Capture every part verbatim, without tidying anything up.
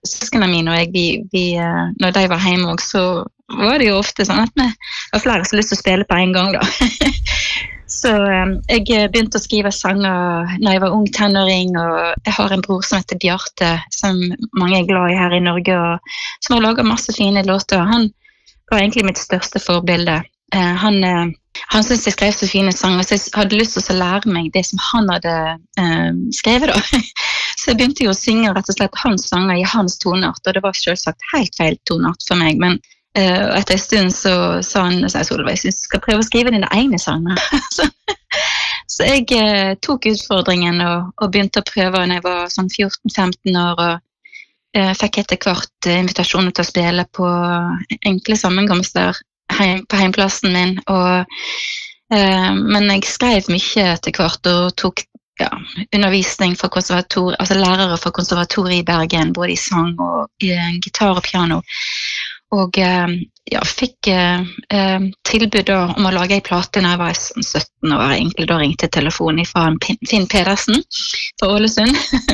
søskene mine og jeg, vi, vi, når de var hjemme også, så var det jo ofte sånn at vi var flere som hadde lyst til å spille på en gang da. Så jeg begynte å skrive sanger når jeg var ung tenåring, og jeg har en bror som heter Bjarte, som mange er glad i her i Norge, og som har laget masse fine låter. Han var egentlig mitt største forbilde. Han, han syntes jeg skrev så fine sanger, så jeg hadde lyst til å lære meg det som han hadde um, skrevet da. Så jeg begynte jo å synge rett og slett hans sanger i hans tonart, og det var selvsagt helt feil tonart for meg, men Uh, etter en stund så sa han, sa Solveig, jeg synes du skal prøve å skrive dine egne sanger. så, så jeg uh, tok utfordringen og, og begynte å prøve når jeg var sånn fjorten femten år, og uh, fikk etter hvert uh, invitasjoner til å spille på enkle sammenkomster heim, på heimplassen min. Og, uh, men jeg skrev mye etter hvert og tok ja, undervisning for konservator, altså lærere for konservatoriet i Bergen, både i sang og i uh, gitar og piano. Og ja, fikk eh, tilbud da, om å lage en plate når jeg var sytten år. Egentlig da ringte telefonen fra Finn Pedersen fra Ålesund.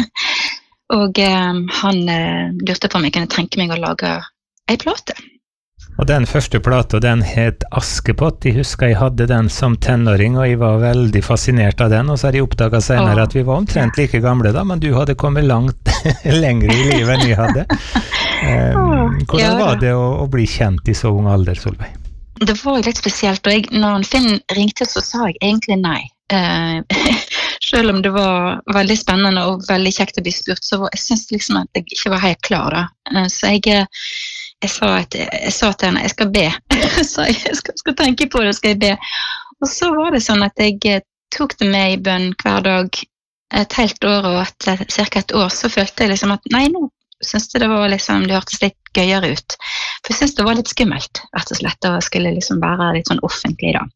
og eh, han eh, lurte på om jeg kunne tenke meg å lage en plate. Og den første plata, den het Askepott. Jeg husker jeg hadde den som tenåring, og jeg var veldig fascinert av den. Og så har jeg oppdaget senere at vi var omtrent like gamle da, men du hadde kommet langt lengre i livet enn jeg hadde. Um, hvordan ja, var det å, å bli kjent i så ung alder, Solveig? Det var jo litt spesielt, og jeg, når Finn ringte så sa jeg egentlig nei. Uh, selv om det var veldig spennende og veldig kjekt å bli spurt, så var, jeg synes liksom at jeg ikke var helt klar da. Uh, så jeg, jeg, sa at, jeg sa til henne, jeg skal be. så jeg skal, skal tenke på det, skal jeg be. Og så var det sånn at jeg tok det med i bønn hver dag et helt år, og etter cirka et år så følte jeg liksom at nei, nå synes det var liksom, det hørtes litt gøyere ut. For jeg synes det var litt skummelt, rett og slett, og skulle liksom være litt sånn offentlig da.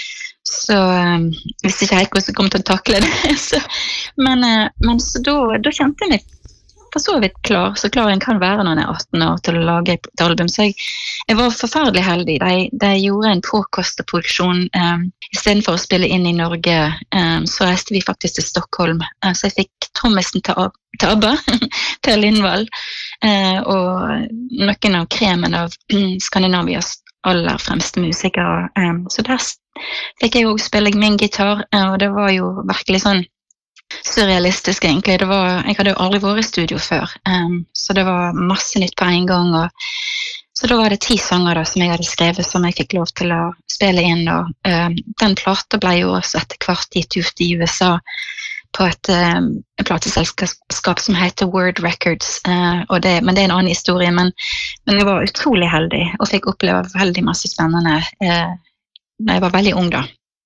Så um, visste ikke helt hvordan jeg kom til å takle det. så, men, uh, men så da, da kjente jeg meg for så vidt klar, så klar en kan være når en er atten år til å lage et album. Så jeg, jeg var forferdelig heldig. De, de gjorde en påkostet produksjon. Um, I stedet for å spille inn i Norge, um, så reiste vi faktisk til Stockholm. Uh, så jeg fikk trommisen til, til ABBA, til Lindvall, uh, og noen av kremen av Skandinavias aller fremste musikere. Um, så der fikk jeg også spille min gitar, uh, og det var jo virkelig sånn surrealistisk egentlig. Det var, jeg hadde jo aldri vært i studio før, um, så det var masse nytt på en gang, og så da var det ti sanger da, som jeg hadde skrevet, som jeg fikk lov til å spille inn, og um, den plata ble jo også etter hvert gitt ut i U S A på et um, plateselskap som heter Word Records, uh, og det, men det er en annen historie, men, men jeg var utrolig heldig, og fikk oppleve veldig masse spennende uh, når jeg var veldig ung da.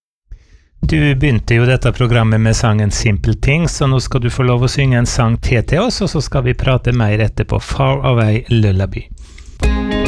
Du begynte jo dette programmet med sangen Simple Things, så nå skal du få lov å synge en sang til til oss, og så skal vi prate mer etterpå. Far Away Lullaby.